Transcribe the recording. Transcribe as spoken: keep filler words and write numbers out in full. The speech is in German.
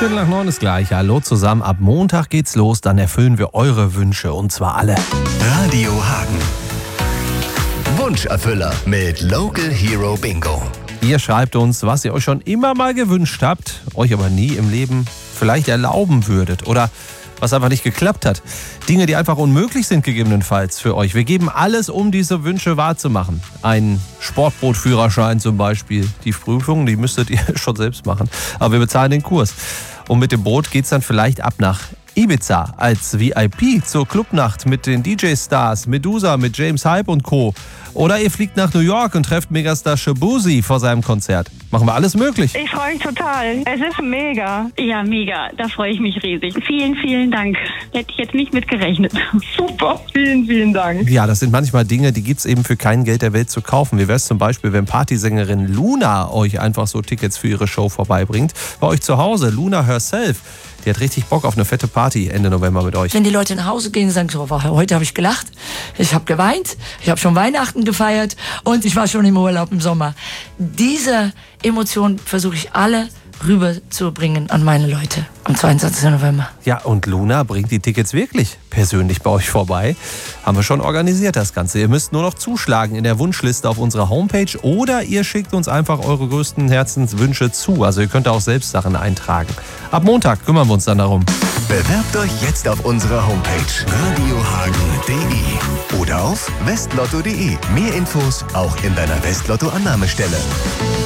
Viertel nach neun ist gleich. Hallo zusammen. Ab Montag geht's los. Dann erfüllen wir eure Wünsche. Und zwar alle. Radio Hagen. Wunscherfüller mit Local Hero Bingo. Ihr schreibt uns, was ihr euch schon immer mal gewünscht habt, euch aber nie im Leben vielleicht erlauben würdet. Oder was einfach nicht geklappt hat. Dinge, die einfach unmöglich sind gegebenenfalls für euch. Wir geben alles, um diese Wünsche wahrzumachen. Ein Sportbootführerschein zum Beispiel. Die Prüfung, die müsstet ihr schon selbst machen. Aber wir bezahlen den Kurs. Und mit dem Boot geht's dann vielleicht ab nach Ibiza als V I P zur Clubnacht mit den D J-Stars, Medusa mit James Hype und Co. Oder ihr fliegt nach New York und trefft Megastar Shabuzi vor seinem Konzert. Machen wir alles möglich. Ich freue mich total. Es ist mega. Ja, mega. Da freue ich mich riesig. Vielen, vielen Dank. Hätte ich jetzt nicht mit gerechnet. Super. Vielen, vielen Dank. Ja, das sind manchmal Dinge, die gibt's eben für kein Geld der Welt zu kaufen. Wie wäre es zum Beispiel, wenn Partysängerin Luna euch einfach so Tickets für ihre Show vorbeibringt? Bei euch zu Hause, Luna herself. Die hat richtig Bock auf eine fette Party Ende November mit euch. Wenn die Leute nach Hause gehen und sagen, so, heute habe ich gelacht, ich habe geweint, ich habe schon Weihnachten gefeiert und ich war schon im Urlaub im Sommer. Diese Emotionen versuche ich alle rüberzubringen an meine Leute am zweiundzwanzigsten November. Ja, und Luna bringt die Tickets wirklich persönlich bei euch vorbei. Haben wir schon organisiert, das Ganze. Ihr müsst nur noch zuschlagen in der Wunschliste auf unserer Homepage oder ihr schickt uns einfach eure größten Herzenswünsche zu. Also ihr könnt auch selbst Sachen eintragen. Ab Montag kümmern wir uns dann darum. Bewerbt euch jetzt auf unserer Homepage radiohagen punkt de oder auf westlotto punkt de. Mehr Infos auch in deiner Westlotto-Annahmestelle.